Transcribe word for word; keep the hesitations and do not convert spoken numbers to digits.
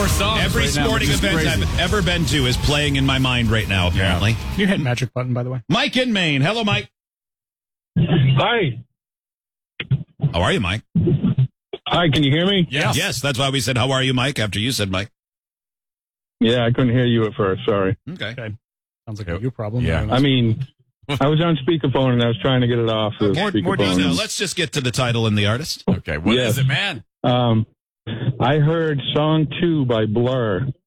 four songs. Every right now, sporting which is event crazy. I've ever been to is playing in my mind right now, apparently. Yeah. You hit magic button, by the way. Mike in Maine. Hello, Mike. Hi. How are you, Mike? Hi, can you hear me? Yes. Yes, that's why we said, how are you, Mike, after you said Mike. Yeah, I couldn't hear you at first. Sorry. Okay. Okay. Sounds like a you problem. Yeah. I mean, I was on speakerphone and I was trying to get it off the More, more speakerphone. detail. Let's just get to the title and the artist. Okay, what Yes. is it, man? Um, I heard song two by Blur.